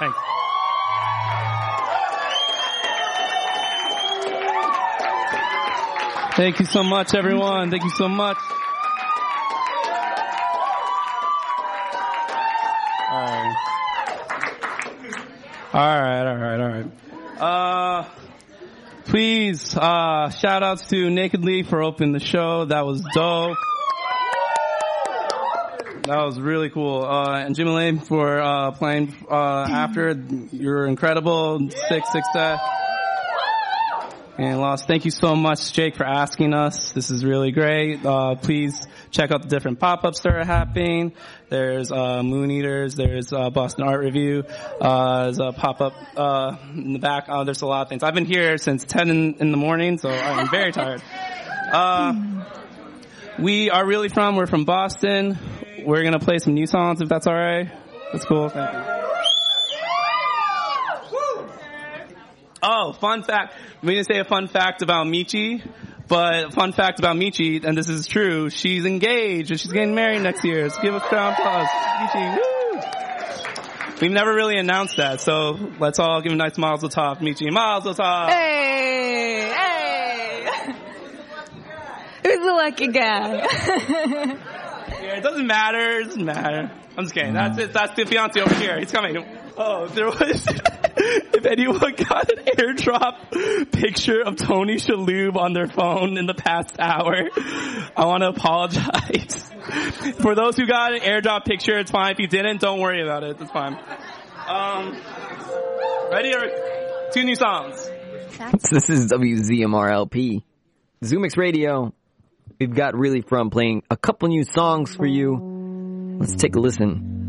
Thanks. Thank you so much, everyone. Thank you so much. All right. Please, shout outs to Naked Lee for opening the show. That was dope. That was really cool. And Jimmy Lane for, playing, after. You're incredible. Sick set. And Lost, thank you so much, Jake, for asking us. This is really great. Please check out the different pop-ups that are happening. There's Moon Eaters, there's Boston Art Review, there's a pop-up in the back. There's a lot of things. I've been here since 10 in the morning, so I'm very tired. We're from Boston. We're going to play some new songs, if that's all right. That's cool. Thank you. Oh, fun fact. We didn't say a fun fact about Michi, but fun fact about Michi, and this is true, she's engaged and she's getting married next year. So give a round of applause. Michi, woo! We've never really announced that, so let's all give a nice mazel tov. Michi, mazel tov! Hey! Who's the lucky guy? Yeah, it doesn't matter. I'm just kidding. That's it. That's the fiance over here. He's coming. Oh, there was... If anyone got an airdrop picture of Tony Shalhoub on their phone in the past hour, I want to apologize. For those who got an airdrop picture, it's fine. If you didn't, don't worry about it. It's fine. Ready? Two new songs. This is WZMRLP. Zoomix Radio. We've got Really From playing a couple new songs for you. Let's take a listen.